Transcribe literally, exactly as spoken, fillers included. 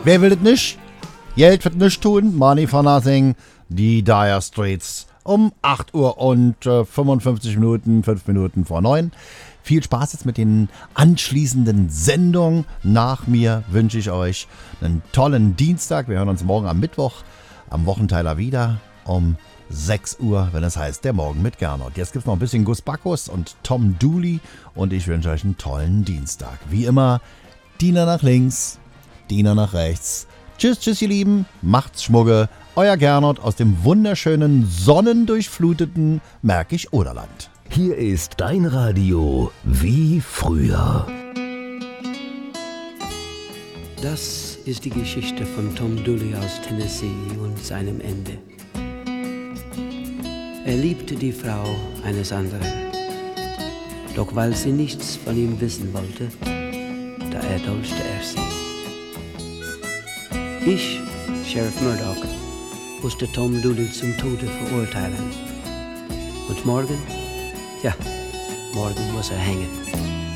Wer will das nicht? Geld wird nicht tun, Money for Nothing, die Dire Straits um acht Uhr und äh, fünfundfünfzig Minuten, fünf Minuten vor neun. Viel Spaß jetzt mit den anschließenden Sendungen. Nach mir wünsche ich euch einen tollen Dienstag. Wir hören uns morgen am Mittwoch, am Wochenteiler wieder um sechs Uhr, wenn es heißt, der Morgen mit Gernot. Jetzt gibt es noch ein bisschen Gus Bacchus und Tom Dooley und ich wünsche euch einen tollen Dienstag. Wie immer, Diener nach links, Diener nach rechts. Tschüss, tschüss, ihr Lieben. Macht's Schmugge. Euer Gernot aus dem wunderschönen, sonnendurchfluteten Märkisch-Oderland. Hier ist dein Radio wie früher. Das ist die Geschichte von Tom Dooley aus Tennessee und seinem Ende. Er liebte die Frau eines anderen. Doch weil sie nichts von ihm wissen wollte, da erdolchte er sie. Ich, Sheriff Murdoch, musste Tom Dooley zum Tode verurteilen. Und morgen, ja, morgen muss er hängen.